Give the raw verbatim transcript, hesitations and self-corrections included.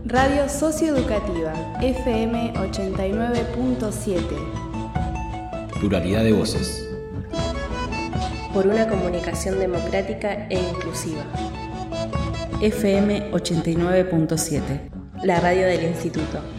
Radio Socioeducativa, F M ochenta y nueve punto siete. Pluralidad de voces. Por una comunicación democrática e inclusiva. F M ochenta y nueve punto siete. La radio del Instituto.